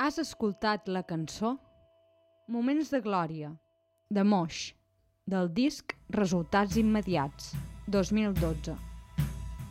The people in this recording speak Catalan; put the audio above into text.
Has escoltat la cançó Moments de glòria, de Moix, del disc Resultats immediats, 2012.